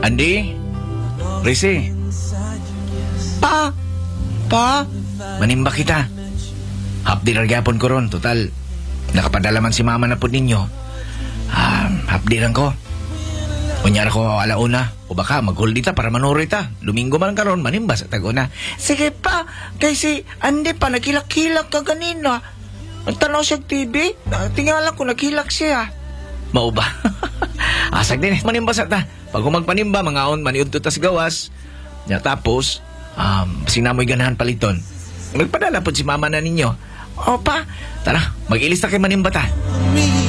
Andy? Risi? Pa? Pa? Manimba kita. Hapdi ragyapon ko ron. Total, nakapadala man si mama na po ninyo. Hapdi lang ko. Unyara ko alauna. O baka mag-hold dita para manuri ta. Domingo man karon manimba sa taguna. Sige pa, kay si Andy pa nagkilak-kilak ka ganina. Ang tanaw siya TV, tingala ko nagkilak siya. Mao ba? Asag din manimba sa ta. Pag magpanimba, mangaon maniudto tas gawas. Ya tapos, sinamoy ganahan paliton. Nagpadala po si mama na ninyo. O pa, Tara, mag-ilis na kay manimba ta.